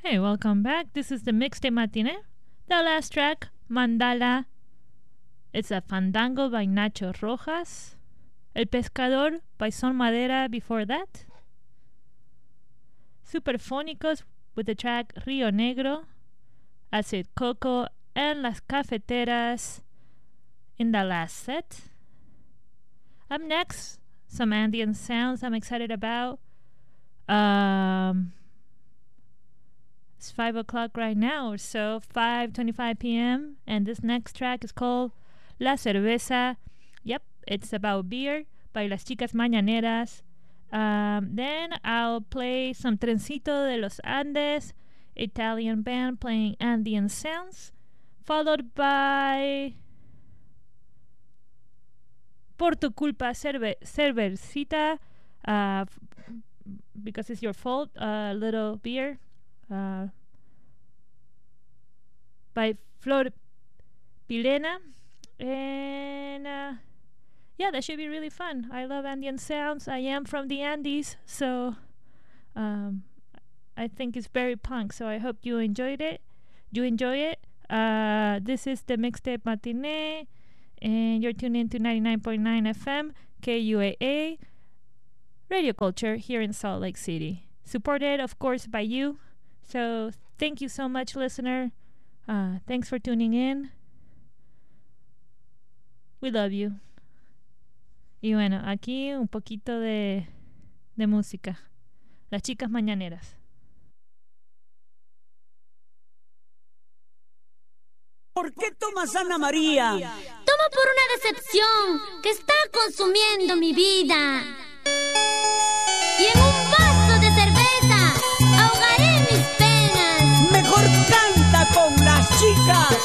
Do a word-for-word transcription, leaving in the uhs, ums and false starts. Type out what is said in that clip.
Hey, welcome back. This is the Mixtape Matinee. The last track, Mandala. It's a Fandango by Nacho Rojas. El Pescador by Son Madera before that. Superfónicos with the track Rio Negro. Acid Coco and Las Cafeteras in the last set. Up next, some Andean sounds I'm excited about. Um... It's five o'clock right now or so, five twenty-five p.m. And this next track is called La Cerveza. Yep, it's about beer by Las Chicas Mañaneras. Um, then I'll play some Trencito de los Andes, Italian band playing Andean sounds, followed by Por tu culpa cerve- cervecita, uh, f- because it's your fault, a uh, little beer. Uh, by Flor Pilena, and uh, yeah, that should be really fun. I love Andean sounds. I am from the Andes, so um, I think it's very punk. So I hope you enjoyed it. You enjoy it. Uh, this is the Mixtape Matinee, and you're tuned in to ninety-nine point nine F M K U A A Radio Culture here in Salt Lake City. Supported, of course, by you. So, thank you so much, listener. Uh, thanks for tuning in. We love you. Y bueno, aquí un poquito de, de música. Las Chicas Mañaneras. ¿Por qué tomas Ana María? Tomo por una decepción que está consumiendo mi vida. Y en un vaso de cerveza ahogaré mis penas. Mejor canta con las chicas